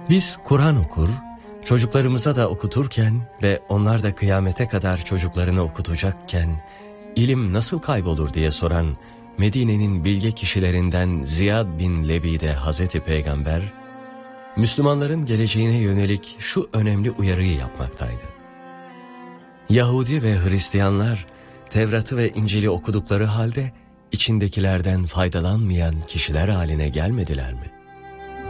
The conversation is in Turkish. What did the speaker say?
Biz Kur'an okur, çocuklarımıza da okuturken ve onlar da kıyamete kadar çocuklarını okutacakken ilim nasıl kaybolur diye soran Medine'nin bilge kişilerinden Ziyad bin Lebide Hazreti Peygamber, Müslümanların geleceğine yönelik şu önemli uyarıyı yapmaktaydı. Yahudi ve Hristiyanlar Tevrat'ı ve İncil'i okudukları halde içindekilerden faydalanmayan kişiler haline gelmediler mi?